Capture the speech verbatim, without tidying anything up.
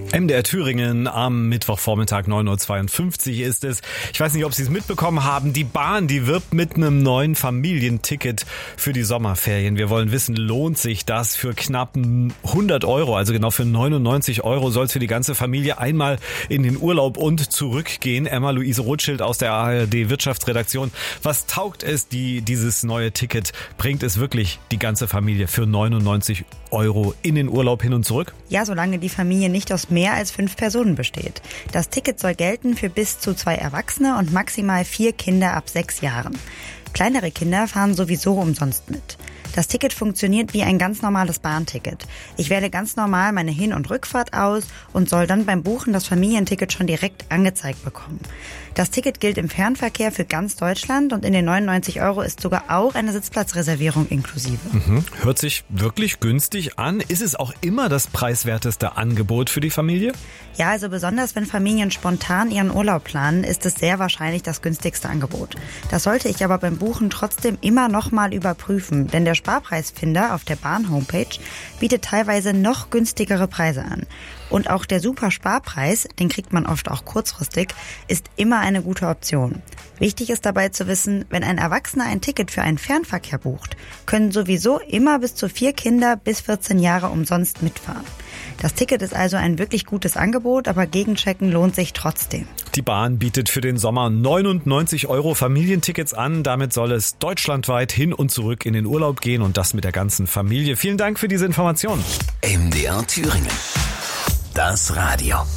M D R Thüringen am Mittwochvormittag neun Uhr zweiundfünfzig ist es. Ich weiß nicht, ob Sie es mitbekommen haben. Die Bahn, die wirbt mit einem neuen Familienticket für die Sommerferien. Wir wollen wissen, lohnt sich das für knapp hundert Euro? Also genau für neunundneunzig Euro soll es für die ganze Familie einmal in den Urlaub und zurückgehen. Emma-Luise Rothschild aus der A R D Wirtschaftsredaktion. Was taugt es, die, dieses neue Ticket? Bringt es wirklich die ganze Familie für neunundneunzig Euro in den Urlaub hin und zurück? Ja, solange die Familie nicht aus mehr als fünf Personen besteht. Das Ticket soll gelten für bis zu zwei Erwachsene und maximal vier Kinder ab sechs Jahren. Kleinere Kinder fahren sowieso umsonst mit. Das Ticket funktioniert wie ein ganz normales Bahnticket. Ich wähle ganz normal meine Hin- und Rückfahrt aus und soll dann beim Buchen das Familienticket schon direkt angezeigt bekommen. Das Ticket gilt im Fernverkehr für ganz Deutschland und in den neunundneunzig Euro ist sogar auch eine Sitzplatzreservierung inklusive. Mhm. Hört sich wirklich günstig an. Ist es auch immer das preiswerteste Angebot für die Familie? Ja, also besonders wenn Familien spontan ihren Urlaub planen, ist es sehr wahrscheinlich das günstigste Angebot. Das sollte ich aber beim Buchen trotzdem immer noch mal überprüfen, denn der Sparpreisfinder auf der Bahn-Homepage bietet teilweise noch günstigere Preise an. Und auch der Super-Sparpreis, den kriegt man oft auch kurzfristig, ist immer eine gute Option. Wichtig ist dabei zu wissen, wenn ein Erwachsener ein Ticket für einen Fernverkehr bucht, können sowieso immer bis zu vier Kinder bis vierzehn Jahre umsonst mitfahren. Das Ticket ist also ein wirklich gutes Angebot, aber Gegenchecken lohnt sich trotzdem. Die Bahn bietet für den Sommer neunundneunzig Euro Familientickets an. Damit soll es deutschlandweit hin und zurück in den Urlaub gehen und das mit der ganzen Familie. Vielen Dank für diese Information. M D R Thüringen. Das Radio.